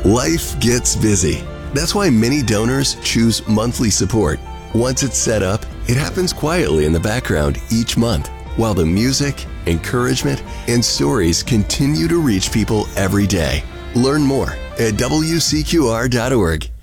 Life gets busy. That's why many donors choose monthly support. Once it's set up, it happens quietly in the background each month, while the music, encouragement, and stories continue to reach people every day. Learn more at WCQR.org.